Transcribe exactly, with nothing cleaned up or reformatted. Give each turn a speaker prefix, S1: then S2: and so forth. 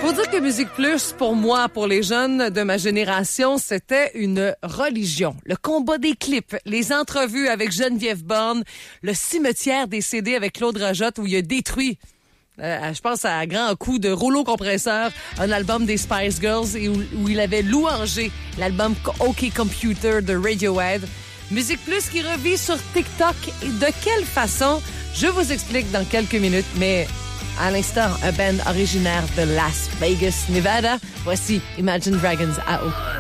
S1: Faut dire que Musique Plus, pour moi, pour les jeunes de ma génération, c'était une religion. Le combat des clips, les entrevues avec Geneviève Borne, le cimetière des C D avec Claude Rajotte où il a détruit, euh, je pense à grand coup de rouleau compresseur, un album des Spice Girls et où, où il avait louangé l'album OK Computer de Radiohead. Musique Plus qui revit sur TikTok. Et de quelle façon? Je vous explique dans quelques minutes, mais... À l'instant, un band originaire de Las Vegas, Nevada. Voici Imagine Dragons à eau.